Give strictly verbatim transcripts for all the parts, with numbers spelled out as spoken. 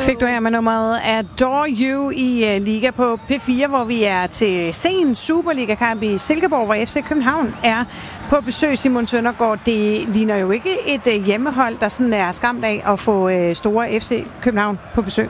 Fik du her med nummeret Adore You i uh, Liga på P fire, hvor vi er til sen Superliga-kamp i Silkeborg, hvor F C København er på besøg. Simon Søndergaard, det ligner jo ikke et uh, hjemmehold, der sådan er skræmt af at få uh, store F C København på besøg.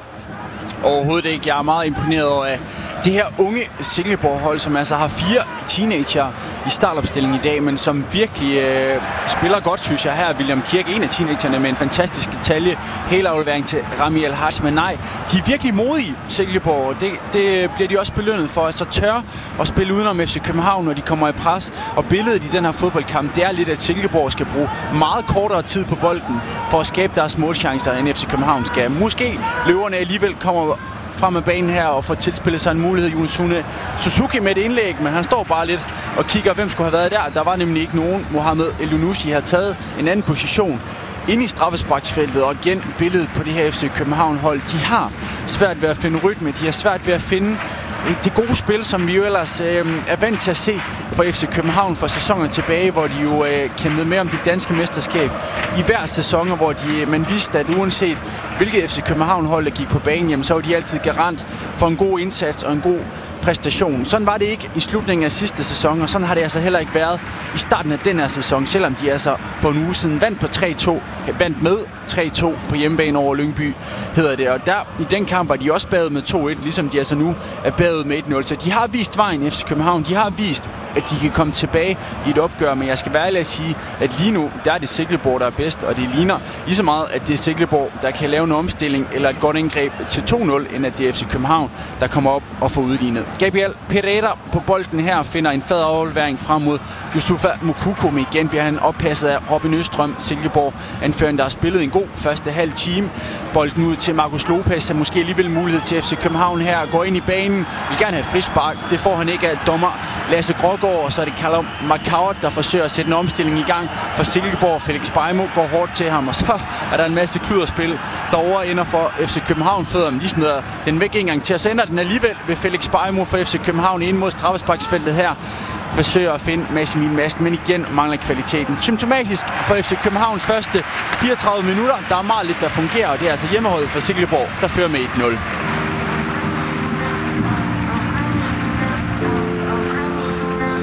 Overhovedet ikke. Jeg er meget imponeret over uh, det her unge Silkeborg-hold, som altså har fire teenager i startopstillingen i dag, men som virkelig øh, spiller godt, synes jeg. Her er William Kirk, en af teenagerne, med en fantastisk detalje. Hele aflevering til Rami El Haj, men nej, de er virkelig modige, Silkeborg, og det, det bliver de også belønnet for. Altså tør at spille udenom F C København, når de kommer i pres. Og billedet i den her fodboldkamp, det er lidt, at Silkeborg skal bruge meget kortere tid på bolden for at skabe deres målchancer, end F C København skal. Måske løverne alligevel kommer frem af banen her og får tilspillet sig en mulighed. Youssoune Suzuki med et indlæg, men han står bare lidt og kigger, hvem skulle have været der. Der var nemlig ikke nogen. Mohamed Elyounoussi har taget en anden position inde i straffesparksfeltet, og igen billedet på det her F C København-hold. De har svært ved at finde rytme, de har svært ved at finde det gode spil, som vi jo ellers øh, er vant til at se for F C København for sæsoner tilbage, hvor de jo øh, kæmpede med om det danske mesterskab i hver sæson, hvor de, man vidste, at uanset hvilket F C København-hold, der gik på banen, jamen, så var de altid garant for en god indsats og en god præstation. Sådan var det ikke i slutningen af sidste sæson, og sådan har det altså heller ikke været i starten af den her sæson, selvom de altså for en uge siden vandt på tre to, vandt med tre to på hjemmebane over Lyngby, hedder det. Og der i den kamp var de også bagud med to et, ligesom de altså nu er bagud med et nul. Så de har vist vejen, F C København. De har vist, at de kan komme tilbage i et opgør, men jeg skal være ærlig at sige, at lige nu, der er det Silkeborg, der er bedst, og det ligner lige så meget, at det er Silkeborg, der kan lave en omstilling eller et godt indgreb til to nul, end at det er F C København, der kommer op og får udlignet. Gabriel Pereira på bolden her finder en fed aflevering frem mod Yusufa Moukoko, men igen bliver han oppasset af Robin Østrøm, Silkeborg anføreren, der har spillet en god første halv time. Bolden ud til Marcus Lopez, der måske alligevel mulighed til F C København her, går ind i banen, vil gerne have et frispark, det får han ikke af dommer Lasse Grågaard, og så er det Callum McCourt, der forsøger at sætte en omstilling i gang for Silkeborg. Felix Beimo går hårdt til ham, og så er der en masse kluderspil derovre ender for F C København fødder, men de smider den væk en gang til, og så ender den alligevel ved Felix Beimo for F C København ind mod straffesparksfeltet her. Forsøger at finde Massimil Madsen, men igen mangler kvaliteten. Symptomatisk for F C Københavns første fireogtredive minutter. Der er meget lidt, der fungerer, og det er altså hjemmeholdet for Silkeborg, der fører med et nul.